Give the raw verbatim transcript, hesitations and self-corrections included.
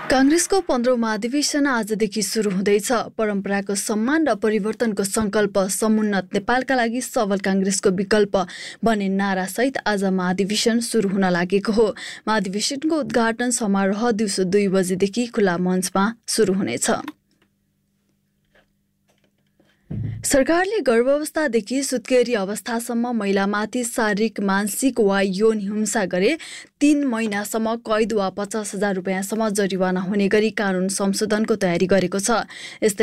कांग्रेसको पन्ध्रौं महाधिवेशन आजदेखि सुरु हुँदैछ। परम्पराको सम्मान र परिवर्तनको संकल्प समुन्नत नेपालका लागि सबल कांग्रेसको विकल्प बने नारासहित आज महाधिवेशन सुरु हुन लागेको हो। महाधिवेशनको उद्घाटन समारोह दिउँसो दुई बजेदेखि खुला मञ्चमा सुरु हुनेछ। सरकारले गर्भावस्थादेखि सुत्केरी अवस्थासम्म महिलामाथि शारीरिक, मानसिक वा यौन हिंसा गरे तीन महिनासम्म कैद वा पचास हजार रुपियाँसम्म जरिवाना हुने गरी कानून संशोधनको तयारी गरेको छ। यस्तै